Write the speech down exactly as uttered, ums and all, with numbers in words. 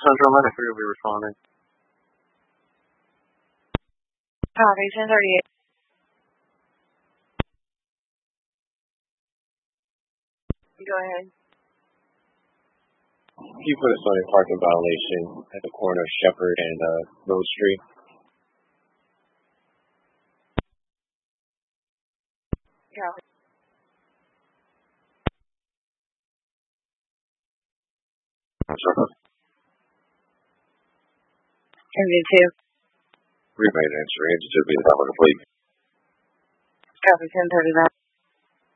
Central Medic will be responding. Copy, ten thirty-eight. Go ahead. You put us on a parking violation at the corner of Shepherd and uh, Rose Street. Copy. Circle. Engine two. Remain answer. Engine two be the top of the fleet. Copy, ten thirty-nine.